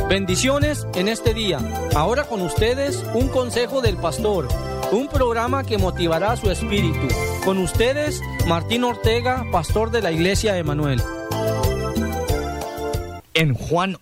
Bendiciones en este día. Ahora con ustedes un consejo del pastor, un programa que motivará su espíritu. Con ustedes Martín Ortega, pastor de la Iglesia Emanuel. En Juan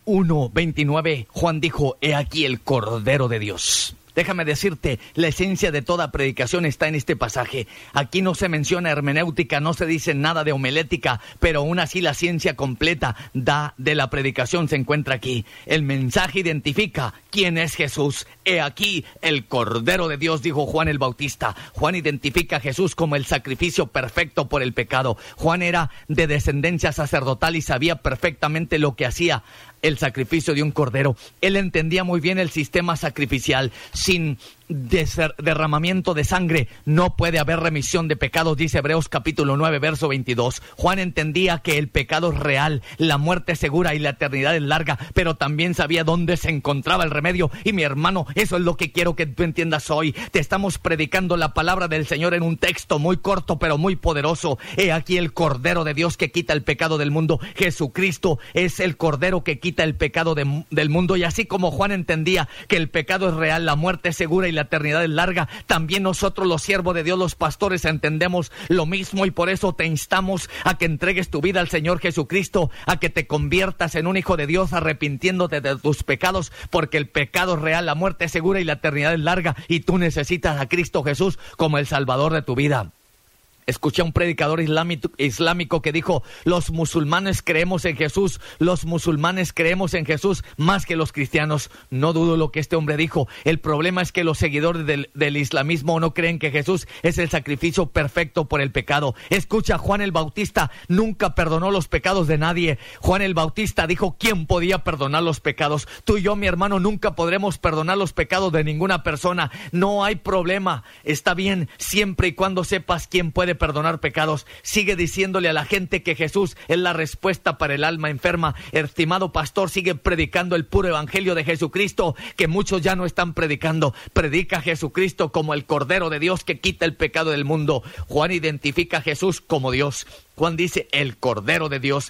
1:29, Juan dijo: he aquí el Cordero de Dios. Déjame decirte, la esencia de toda predicación está en este pasaje. Aquí no se menciona hermenéutica, no se dice nada de homilética, pero aún así la ciencia completa de la predicación se encuentra aquí. El mensaje identifica quién es Jesús. He aquí el Cordero de Dios, dijo Juan el Bautista. Juan identifica a Jesús como el sacrificio perfecto por el pecado. Juan era de descendencia sacerdotal y sabía perfectamente lo que hacía el sacrificio de un cordero. Él entendía muy bien el sistema sacrificial. Sin derramamiento de sangre no puede haber remisión de pecados, dice Hebreos capítulo 9, verso 22. Juan entendía que el pecado es real, la muerte es segura y la eternidad es larga, pero también sabía dónde se encontraba el remedio. Y mi hermano, eso es lo que quiero que tú entiendas hoy. Te estamos predicando la palabra del Señor en un texto muy corto pero muy poderoso. He aquí el Cordero de Dios que quita el pecado del mundo. Jesucristo es el Cordero que quita el pecado del mundo. Y así como Juan entendía que el pecado es real, la muerte es segura y la eternidad es larga, también nosotros los siervos de Dios, los pastores, entendemos lo mismo, y por eso te instamos a que entregues tu vida al Señor Jesucristo, a que te conviertas en un hijo de Dios arrepintiéndote de tus pecados, porque el pecado es real, la muerte es segura y la eternidad es larga, y tú necesitas a Cristo Jesús como el Salvador de tu vida. Escuché a un predicador islámico que dijo: los musulmanes creemos en Jesús, los musulmanes creemos en Jesús más que los cristianos. No dudo lo que este hombre dijo. El problema es que los seguidores del islamismo no creen que Jesús es el sacrificio perfecto por el pecado. Escucha, Juan el Bautista nunca perdonó los pecados de nadie. Juan el Bautista dijo: ¿quién podía perdonar los pecados? Tú y yo, mi hermano, nunca podremos perdonar los pecados de ninguna persona. No hay problema. Está bien, siempre y cuando sepas quién puede perdonar pecados. Sigue diciéndole a la gente que Jesús es la respuesta para el alma enferma. Estimado pastor, sigue predicando el puro evangelio de Jesucristo que muchos ya no están predicando. Predica a Jesucristo como el Cordero de Dios que quita el pecado del mundo. Juan identifica a Jesús como Dios. Juan dice: el Cordero de Dios.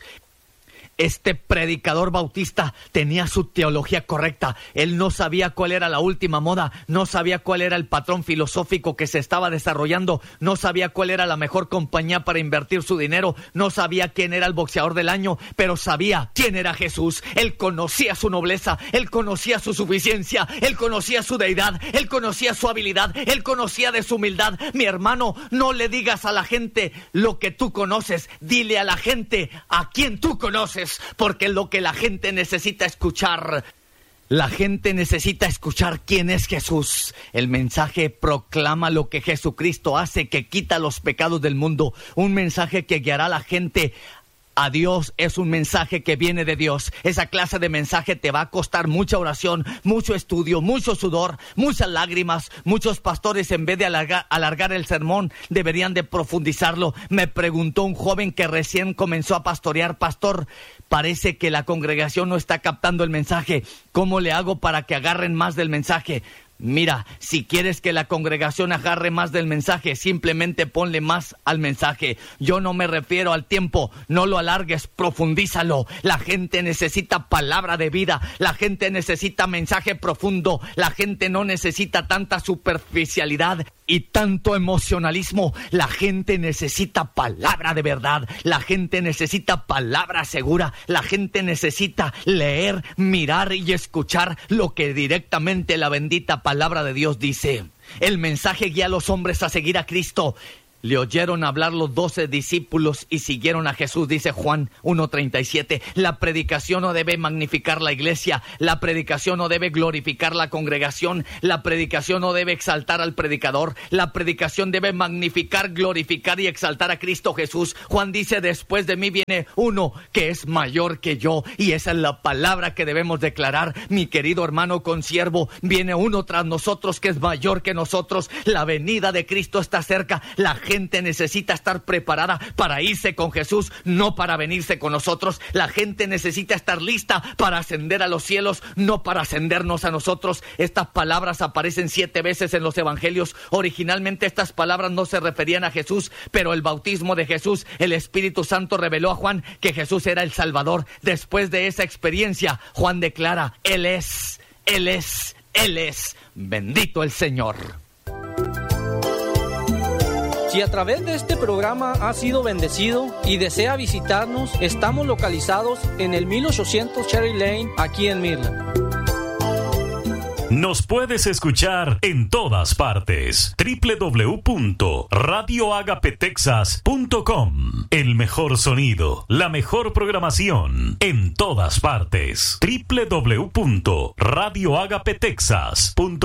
Este predicador bautista tenía su teología correcta. Él no sabía cuál era la última moda, no sabía cuál era el patrón filosófico que se estaba desarrollando, no sabía cuál era la mejor compañía para invertir su dinero, no sabía quién era el boxeador del año, pero sabía quién era Jesús. Él conocía su nobleza, él conocía su suficiencia, él conocía su deidad, él conocía su habilidad, él conocía de su humildad. Mi hermano, no le digas a la gente lo que tú conoces, dile a la gente a quien tú conoces. Porque lo que la gente necesita escuchar, la gente necesita escuchar quién es Jesús. El mensaje proclama lo que Jesucristo hace, que quita los pecados del mundo. Un mensaje que guiará a la gente a Dios. Es un mensaje que viene de Dios. Esa clase de mensaje te va a costar mucha oración, mucho estudio, mucho sudor, muchas lágrimas. Muchos pastores, en vez de alargar el sermón, deberían de profundizarlo. Me preguntó un joven que recién comenzó a pastorear: pastor, parece que la congregación no está captando el mensaje. ¿Cómo le hago para que agarren más del mensaje? Mira, si quieres que la congregación agarre más del mensaje, simplemente ponle más al mensaje. Yo no me refiero al tiempo, no lo alargues, profundízalo. La gente necesita palabra de vida, la gente necesita mensaje profundo, la gente no necesita tanta superficialidad y tanto emocionalismo. La gente necesita palabra de verdad, la gente necesita palabra segura, la gente necesita leer, mirar y escuchar lo que directamente la bendita palabra de Dios dice. El mensaje guía a los hombres a seguir a Cristo. Le oyeron hablar los 12 discípulos y siguieron a Jesús, dice Juan 1:37. La predicación no debe magnificar la iglesia, la predicación no debe glorificar la congregación, la predicación no debe exaltar al predicador, la predicación debe magnificar, glorificar y exaltar a Cristo Jesús. Juan dice: después de mí viene uno que es mayor que yo, y esa es la palabra que debemos declarar. Mi querido hermano consiervo, viene uno tras nosotros que es mayor que nosotros. La venida de Cristo está cerca. La gente necesita estar preparada para irse con Jesús, no para venirse con nosotros. La gente necesita estar lista para ascender a los cielos, no para ascendernos a nosotros. Estas palabras aparecen 7 veces en los evangelios. Originalmente estas palabras no se referían a Jesús, pero el bautismo de Jesús, el Espíritu Santo reveló a Juan que Jesús era el Salvador. Después de esa experiencia, Juan declara: Él es. Bendito el Señor. Si a través de este programa ha sido bendecido y desea visitarnos, estamos localizados en el 1800 Cherry Lane, aquí en Midland. Nos puedes escuchar en todas partes. www.radioagapetexas.com. El mejor sonido, la mejor programación en todas partes. www.radioagapetexas.com.